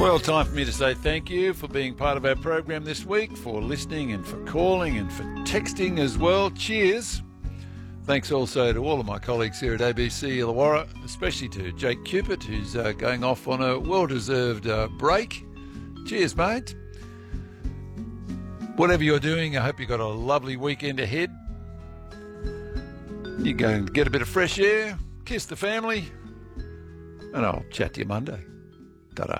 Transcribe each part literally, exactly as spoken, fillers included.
Well, time for me to say thank you for being part of our program this week, for listening and for calling and for texting as well. Cheers. Thanks also to all of my colleagues here at A B C Illawarra, especially to Jake Cupid, who's uh, going off on a well-deserved uh, break. Cheers, mate. Whatever you're doing, I hope you've got a lovely weekend ahead. You go and get a bit of fresh air, kiss the family, and I'll chat to you Monday. Ta-da.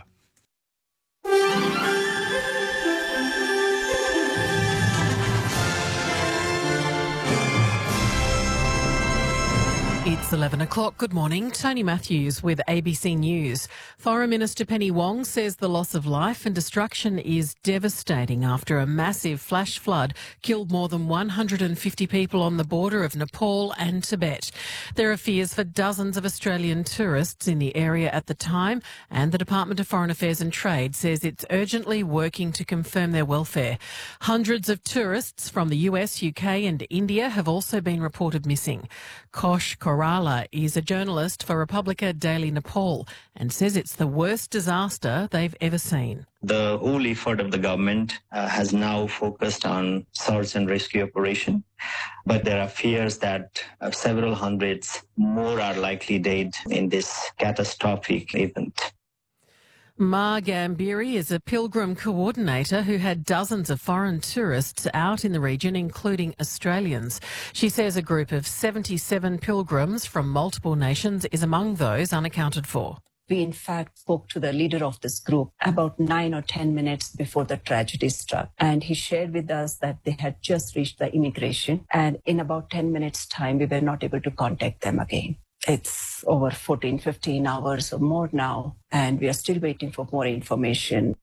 It's eleven o'clock. Good morning. Tony Matthews with A B C News. Foreign Minister Penny Wong says the loss of life and destruction is devastating after a massive flash flood killed more than one hundred fifty people on the border of Nepal and Tibet. There are fears for dozens of Australian tourists in the area at the time, and the Department of Foreign Affairs and Trade says it's urgently working to confirm their welfare. Hundreds of tourists from the U S, U K and India have also been reported missing. Kosh Korala is a journalist for Republica Daily Nepal and says it's the worst disaster they've ever seen. The whole effort of the government uh, has now focused on search and rescue operation, but there are fears that uh, several hundreds more are likely dead in this catastrophic event. Ma Gambiri is a pilgrim coordinator who had dozens of foreign tourists out in the region, including Australians. She says a group of seventy-seven pilgrims from multiple nations is among those unaccounted for. We, in fact, spoke to the leader of this group about nine or ten minutes before the tragedy struck. And he shared with us that they had just reached the immigration. And in about ten minutes' time, we were not able to contact them again. It's over fourteen, fifteen hours or more now, and we are still waiting for more information.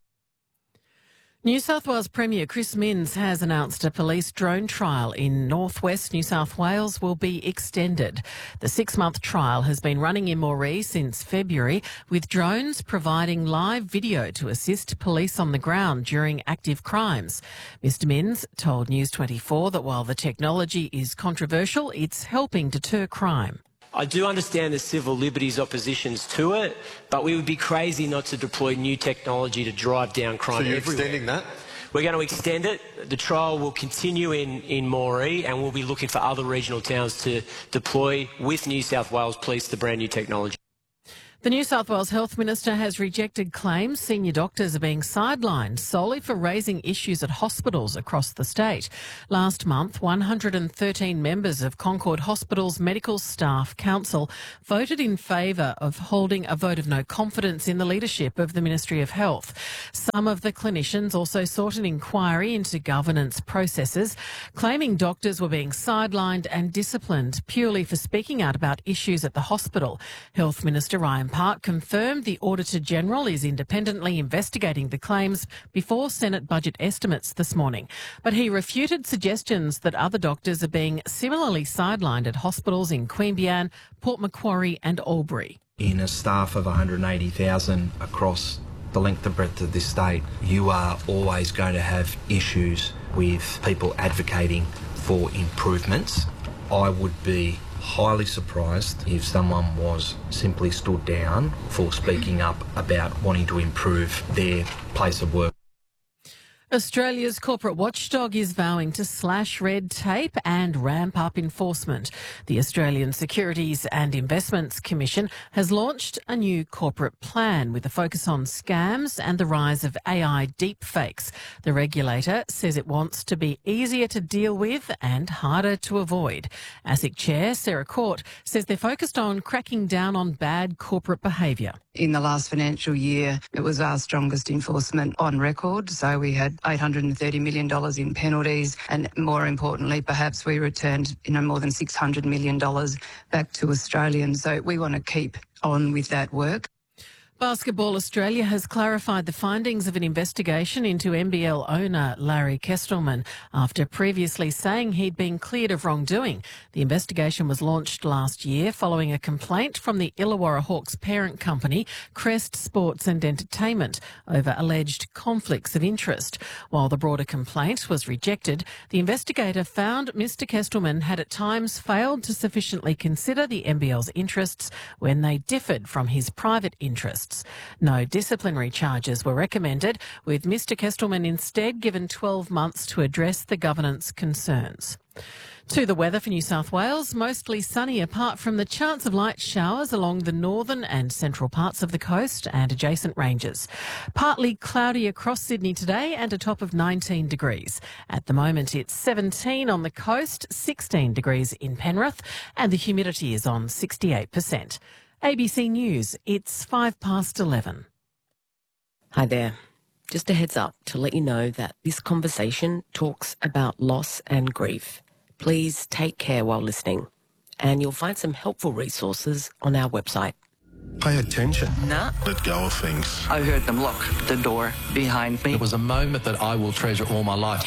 New South Wales Premier Chris Minns has announced a police drone trial in northwest New South Wales will be extended. The six-month trial has been running in Moree since February, with drones providing live video to assist police on the ground during active crimes. Mister Minns told News twenty-four that while the technology is controversial, it's helping deter crime. I do understand the civil liberties oppositions to it, but we would be crazy not to deploy new technology to drive down crime everywhere. So you're extending that? We're going to extend it. The trial will continue in, in Moree, and we'll be looking for other regional towns to deploy with New South Wales Police the brand new technology. The New South Wales Health Minister has rejected claims senior doctors are being sidelined solely for raising issues at hospitals across the state. Last month, one hundred thirteen members of Concord Hospital's Medical Staff Council voted in favour of holding a vote of no confidence in the leadership of the Ministry of Health. Some of the clinicians also sought an inquiry into governance processes, claiming doctors were being sidelined and disciplined purely for speaking out about issues at the hospital. Health Minister Ryan Park confirmed the Auditor-General is independently investigating the claims before Senate budget estimates this morning. But he refuted suggestions that other doctors are being similarly sidelined at hospitals in Queanbeyan, Port Macquarie and Albury. In a staff of one hundred eighty thousand across the length and breadth of this state, you are always going to have issues with people advocating for improvements. I would be highly surprised if someone was simply stood down for speaking up about wanting to improve their place of work. Australia's corporate watchdog is vowing to slash red tape and ramp up enforcement. The Australian Securities and Investments Commission has launched a new corporate plan with a focus on scams and the rise of A I deepfakes. The regulator says it wants to be easier to deal with and harder to avoid. ASIC Chair Sarah Court says they're focused on cracking down on bad corporate behaviour. In the last financial year, it was our strongest enforcement on record. So we had eight hundred thirty million dollars in penalties, and more importantly, perhaps we returned you know, more than six hundred million dollars back to Australians. So we want to keep on with that work. Basketball Australia has clarified the findings of an investigation into N B L owner Larry Kestelman after previously saying he'd been cleared of wrongdoing. The investigation was launched last year following a complaint from the Illawarra Hawks parent company, Crest Sports and Entertainment, over alleged conflicts of interest. While the broader complaint was rejected, the investigator found Mister Kestelman had at times failed to sufficiently consider the N B L's interests when they differed from his private interests. protests. No disciplinary charges were recommended, with Mr Kestelman instead given twelve months to address the governance concerns. To the weather for New South Wales, mostly sunny apart from the chance of light showers along the northern and central parts of the coast and adjacent ranges. Partly cloudy across Sydney today and a top of nineteen degrees. At the moment it's seventeen on the coast, sixteen degrees in Penrith, and the humidity is on sixty-eight percent. A B C News, it's five past eleven. Hi there. Just a heads up to let you know that this conversation talks about loss and grief. Please take care while listening, and you'll find some helpful resources on our website. Pay attention. Nah. Let go of things. I heard them lock the door behind me. It was a moment that I will treasure all my life.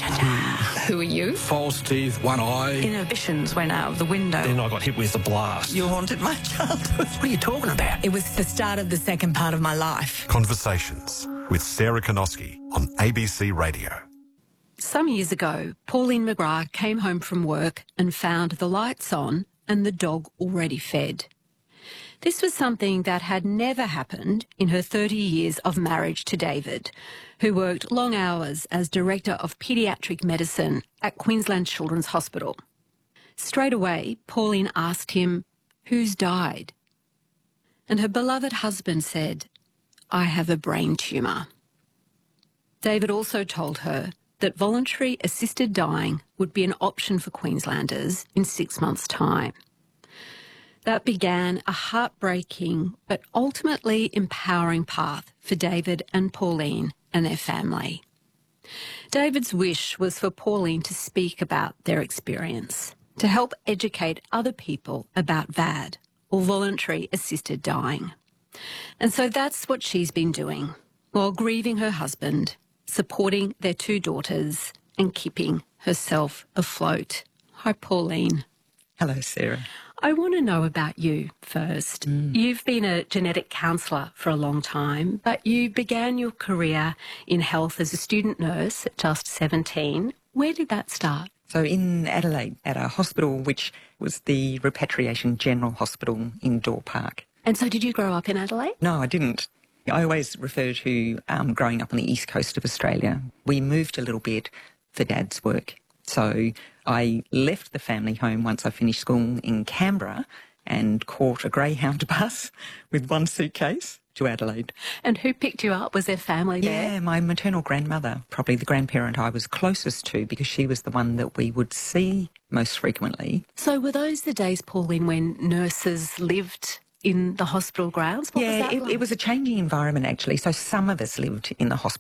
Who are you? False teeth, one eye. Inhibitions went out of the window. Then I got hit with the blast. You haunted my childhood. What are you talking about? It was the start of the second part of my life. Conversations with Sarah Konoski on A B C Radio. Some years ago, Pauline McGrath came home from work and found the lights on and the dog already fed. This was something that had never happened in her thirty years of marriage to David, who worked long hours as Director of Paediatric Medicine at Queensland Children's Hospital. Straight away, Pauline asked him, "Who's died?" And her beloved husband said, "I have a brain tumour." David also told her that voluntary assisted dying would be an option for Queenslanders in six months' time. That began a heartbreaking but ultimately empowering path for David and Pauline and their family. David's wish was for Pauline to speak about their experience, to help educate other people about V A D, or voluntary assisted dying. And so that's what she's been doing, while grieving her husband, supporting their two daughters and keeping herself afloat. Hi, Pauline. Hello, Sarah. I want to know about you first. Mm. You've been a genetic counsellor for a long time, but you began your career in health as a student nurse at just seventeen. Where did that start? So in Adelaide, at a hospital which was the Repatriation General Hospital in Door Park. And so did you grow up in Adelaide? No, I didn't. I always refer to um, growing up on the east coast of Australia. We moved a little bit for Dad's work. So I left the family home once I finished school in Canberra and caught a Greyhound bus with one suitcase to Adelaide. And who picked you up? Was there family there? Yeah, my maternal grandmother, probably the grandparent I was closest to because she was the one that we would see most frequently. So were those the days, Pauline, when nurses lived in the hospital grounds? What yeah, was that it, like? it was a changing environment, actually. So some of us lived in the hospital